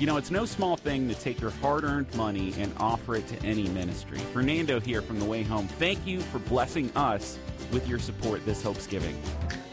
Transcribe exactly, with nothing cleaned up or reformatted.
You know, it's no small thing to take your hard-earned money and offer it to any ministry. Fernando here from The Way Home. Thank you for blessing us with your support this Hopesgiving.